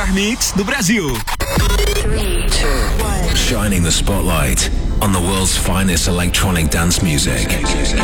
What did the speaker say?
melhor mix do Brasil. 3, 2, 1. Shining the spotlight on the world's finest electronic dance music.